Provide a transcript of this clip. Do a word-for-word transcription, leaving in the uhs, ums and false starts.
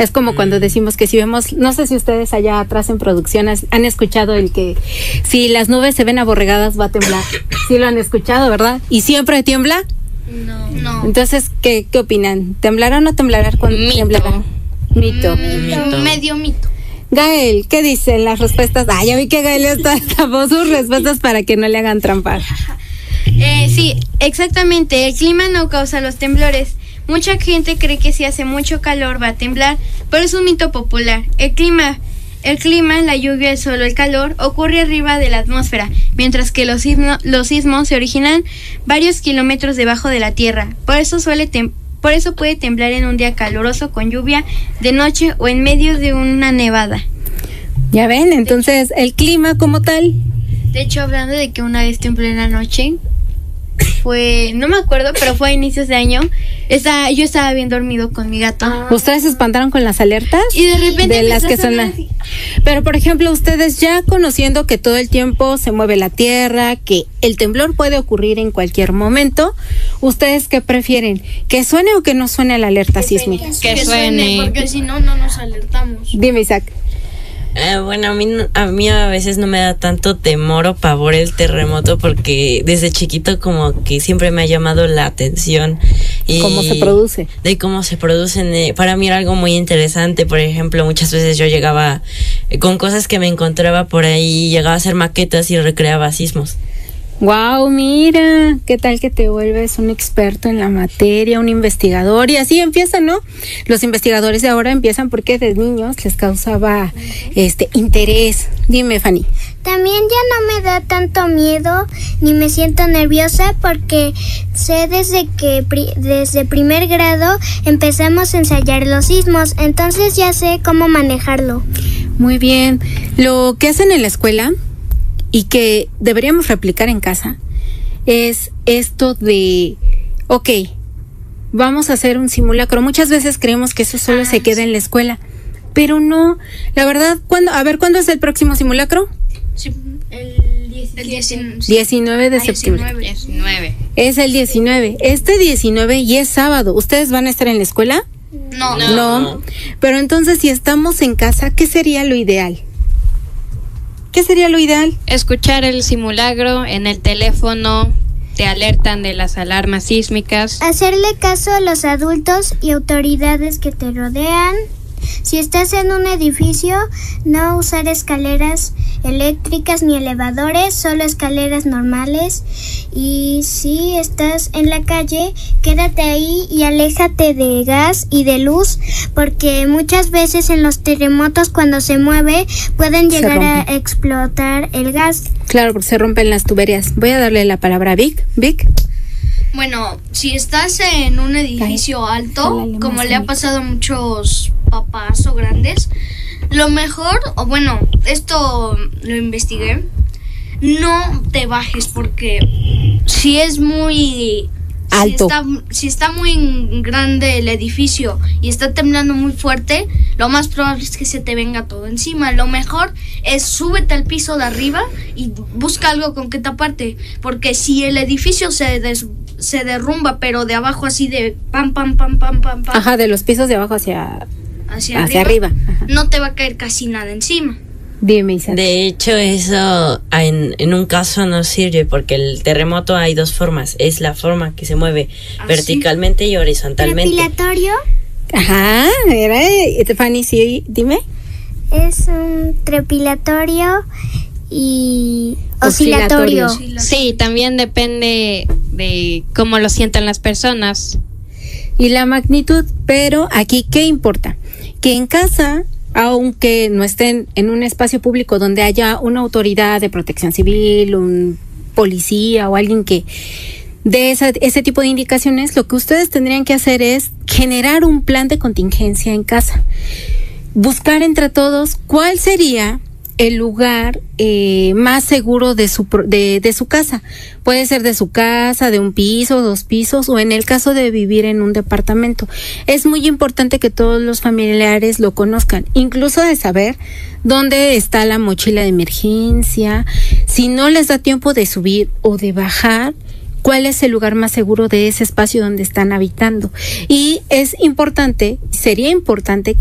Es como mm. cuando decimos que si vemos, no sé si ustedes allá atrás en producción han escuchado el que si las nubes se ven aborregadas va a temblar. Sí lo han escuchado, ¿verdad? ¿Y siempre tiembla? No. no. Entonces, ¿qué, qué opinan? ¿Temblará o no temblará cuando mito. temblará? Mito. mito. Medio mito. Gael, ¿qué dicen las respuestas? Ah, ya vi que Gael está tapó sus respuestas para que no le hagan trampa. Eh, sí, exactamente. El clima no causa los temblores. Mucha gente cree que si hace mucho calor va a temblar, pero es un mito popular. El clima, el clima, la lluvia, el sol, el calor ocurre arriba de la atmósfera, mientras que los sismos, los sismos se originan varios kilómetros debajo de la tierra. Por eso suele tem- por eso puede temblar en un día caluroso con lluvia de noche o en medio de una nevada. Ya ven, entonces el clima como tal. De hecho, hablando de que una vez tembló en la noche, fue, no me acuerdo, pero fue a inicios de año. Estaba, yo estaba bien dormido con mi gato. Ah. ¿Ustedes se espantaron con las alertas? Y de repente de las que son la... Pero por ejemplo, ustedes ya conociendo que todo el tiempo se mueve la tierra, que el temblor puede ocurrir en cualquier momento, ¿ustedes qué prefieren? ¿Que suene o que no suene la alerta que sísmica? Que, que suene, porque si no, no nos alertamos. Dime, Isaac. Eh, bueno, a mí, a mí a veces no me da tanto temor o pavor el terremoto porque desde chiquito como que siempre me ha llamado la atención. Y ¿cómo se produce? De cómo se producen. Eh, para mí era algo muy interesante. Por ejemplo, muchas veces yo llegaba eh, con cosas que me encontraba por ahí, llegaba a hacer maquetas y recreaba sismos. Wow, mira, qué tal que te vuelves un experto en la materia, un investigador, y así empiezan, ¿no? Los investigadores de ahora empiezan porque de niños les causaba este interés. Dime, Fanny. También ya no me da tanto miedo ni me siento nerviosa porque sé desde que pri- desde primer grado empezamos a ensayar los sismos, entonces ya sé cómo manejarlo. Muy bien. Lo que hacen en la escuela y que deberíamos replicar en casa es esto de, ok, vamos a hacer un simulacro. Muchas veces creemos que eso solo ah, se queda sí. en la escuela, pero no. La verdad, ¿cuándo? A ver, ¿cuándo es el próximo simulacro? Sí, el diecinueve. diecinueve de septiembre. diecinueve. Es el diecinueve. Este diecinueve y es sábado. ¿Ustedes van a estar en la escuela? No. No. No. Pero entonces, si estamos en casa, ¿qué sería lo ideal? ¿Qué sería lo ideal? Escuchar el simulacro en el teléfono, te alertan de las alarmas sísmicas. Hacerle caso a los adultos y autoridades que te rodean. Si estás en un edificio, no usar escaleras eléctricas ni elevadores, solo escaleras normales. Y si estás en la calle, quédate ahí y aléjate de gas y de luz, porque muchas veces en los terremotos cuando se mueve pueden llegar a explotar el gas. Claro, porque se rompen las tuberías. Voy a darle la palabra a Vic. Vic. Bueno, si estás en un edificio Ay, alto, como le ha pasado a muchos papás o grandes, lo mejor, o bueno, esto lo investigué, no te bajes porque si es muy alto, si está, si está muy grande el edificio y está temblando muy fuerte, lo más probable es que se te venga todo encima. Lo mejor es súbete al piso de arriba y busca algo con que taparte, porque si el edificio se des, se derrumba, pero de abajo así de pam pam pam pam pam pam. Ajá, de los pisos de abajo hacia hacia, hacia arriba, arriba no te va a caer casi nada encima. Dime, Isaac. De hecho, eso en, en un caso no sirve porque el terremoto hay dos formas. Es la forma que se mueve ¿Ah, verticalmente sí? y horizontalmente. ¿Trepilatorio? Ajá, era, Fanny, sí, dime. Es un trepilatorio y oscilatorio. oscilatorio. Sí, también depende de cómo lo sientan las personas. Y la magnitud, pero aquí, ¿qué importa? Que en casa, aunque no estén en un espacio público donde haya una autoridad de protección civil, un policía o alguien que dé esa, ese tipo de indicaciones, lo que ustedes tendrían que hacer es generar un plan de contingencia en casa. Buscar entre todos cuál sería el lugar eh, más seguro de su de, de su casa. Puede ser de su casa, de un piso, dos pisos, o en el caso de vivir en un departamento. Es muy importante que todos los familiares lo conozcan, incluso de saber dónde está la mochila de emergencia, si no les da tiempo de subir o de bajar, cuál es el lugar más seguro de ese espacio donde están habitando. Y es importante, sería importante